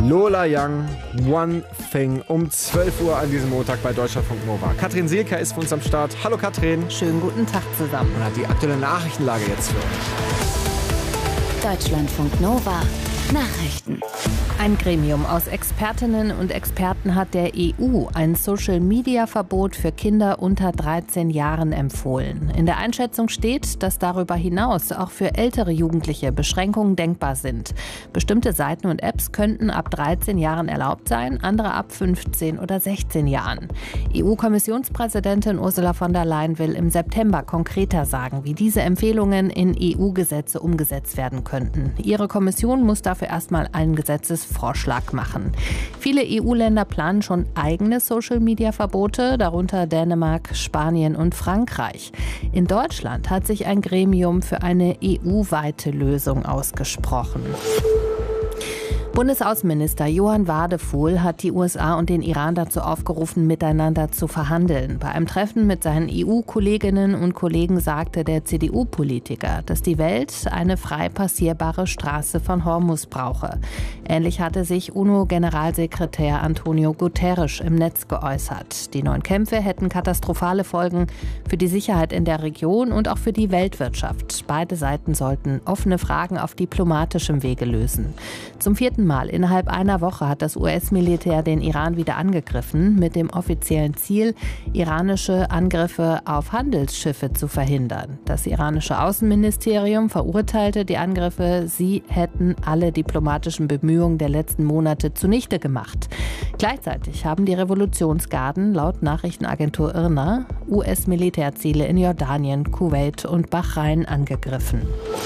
Lola Young, One Thing, um 12 Uhr an diesem Montag bei Deutschlandfunk Nova. Katrin Sielka ist für uns am Start. Hallo Katrin. Schönen guten Tag zusammen. Und hat die aktuelle Nachrichtenlage jetzt für euch. Deutschlandfunk Nova. Nachrichten. Ein Gremium aus Expertinnen und Experten hat der EU ein Social-Media-Verbot für Kinder unter 13 Jahren empfohlen. In der Einschätzung steht, dass darüber hinaus auch für ältere Jugendliche Beschränkungen denkbar sind. Bestimmte Seiten und Apps könnten ab 13 Jahren erlaubt sein, andere ab 15 oder 16 Jahren. EU-Kommissionspräsidentin Ursula von der Leyen will im September konkreter sagen, wie diese Empfehlungen in EU-Gesetze umgesetzt werden könnten. Ihre Kommission muss dafür erstmal einen Gesetzesvorschlag machen. Viele EU-Länder planen schon eigene Social-Media-Verbote, darunter Dänemark, Spanien und Frankreich. In Deutschland hat sich ein Gremium für eine EU-weite Lösung ausgesprochen. Bundesaußenminister Johann Wadefuhl hat die USA und den Iran dazu aufgerufen, miteinander zu verhandeln. Bei einem Treffen mit seinen EU-Kolleginnen und Kollegen sagte der CDU-Politiker, dass die Welt eine frei passierbare Straße von Hormuz brauche. Ähnlich hatte sich UNO-Generalsekretär Antonio Guterres im Netz geäußert. Die neuen Kämpfe hätten katastrophale Folgen für die Sicherheit in der Region und auch für die Weltwirtschaft. Beide Seiten sollten offene Fragen auf diplomatischem Wege lösen. Zum 4. Mal innerhalb einer Woche hat das US-Militär den Iran wieder angegriffen, mit dem offiziellen Ziel, iranische Angriffe auf Handelsschiffe zu verhindern. Das iranische Außenministerium verurteilte die Angriffe, sie hätten alle diplomatischen Bemühungen der letzten Monate zunichte gemacht. Gleichzeitig haben die Revolutionsgarden laut Nachrichtenagentur IRNA US-Militärziele in Jordanien, Kuwait und Bahrain angegriffen.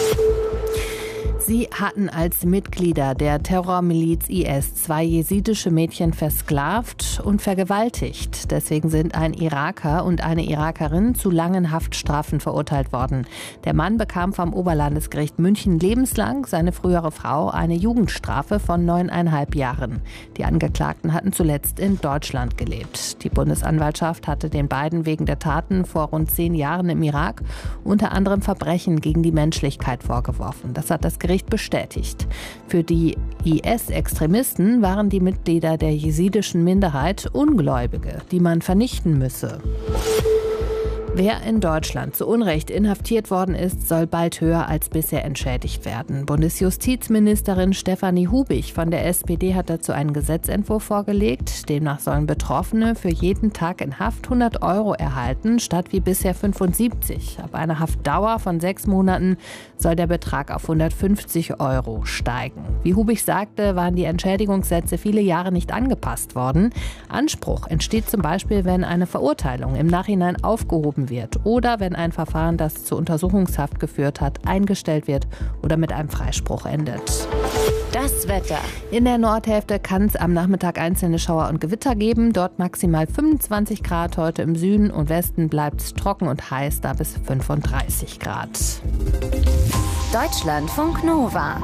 Sie hatten als Mitglieder der Terrormiliz IS 2 jesidische Mädchen versklavt und vergewaltigt. Deswegen sind ein Iraker und eine Irakerin zu langen Haftstrafen verurteilt worden. Der Mann bekam vom Oberlandesgericht München lebenslang, seine frühere Frau eine Jugendstrafe von 9,5 Jahren. Die Angeklagten hatten zuletzt in Deutschland gelebt. Die Bundesanwaltschaft hatte den beiden wegen der Taten vor rund 10 Jahren im Irak unter anderem Verbrechen gegen die Menschlichkeit vorgeworfen. Das hat das Gericht bestätigt. Für die IS-Extremisten waren die Mitglieder der jesidischen Minderheit Ungläubige, die man vernichten müsse. Wer in Deutschland zu Unrecht inhaftiert worden ist, soll bald höher als bisher entschädigt werden. Bundesjustizministerin Stefanie Hubig von der SPD hat dazu einen Gesetzentwurf vorgelegt. Demnach sollen Betroffene für jeden Tag in Haft 100 € erhalten, statt wie bisher 75. Ab einer Haftdauer von 6 Monaten soll der Betrag auf 150 € steigen. Wie Hubig sagte, waren die Entschädigungssätze viele Jahre nicht angepasst worden. Anspruch entsteht zum Beispiel, wenn eine Verurteilung im Nachhinein aufgehoben wird oder wenn ein Verfahren, das zur Untersuchungshaft geführt hat, eingestellt wird oder mit einem Freispruch endet. Das Wetter. In der Nordhälfte kann es am Nachmittag einzelne Schauer und Gewitter geben. Dort maximal 25 Grad. Heute im Süden und Westen bleibt es trocken und heiß, da bis 35 Grad. Deutschlandfunk Nova.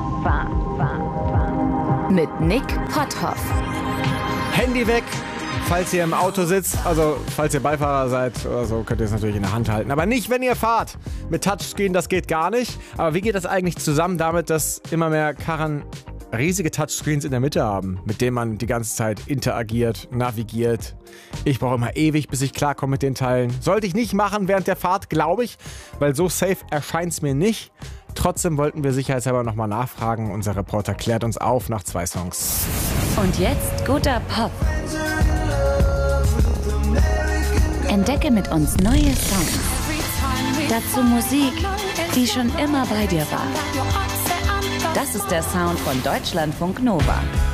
Mit Nick Potthoff. Handy weg. Falls ihr im Auto sitzt, also falls ihr Beifahrer seid oder so, könnt ihr es natürlich in der Hand halten. Aber nicht, wenn ihr fahrt. Mit Touchscreen, das geht gar nicht. Aber wie geht das eigentlich zusammen damit, dass immer mehr Karren riesige Touchscreens in der Mitte haben, mit denen man die ganze Zeit interagiert, navigiert? Ich brauche immer ewig, bis ich klarkomme mit den Teilen. Sollte ich nicht machen während der Fahrt, glaube ich, weil so safe erscheint es mir nicht. Trotzdem wollten wir sicherheitshalber nochmal nachfragen. Unser Reporter klärt uns auf nach 2 Songs. Und jetzt guter Pop. Entdecke mit uns neue Songs. Dazu Musik, die schon immer bei dir war. Das ist der Sound von Deutschlandfunk Nova.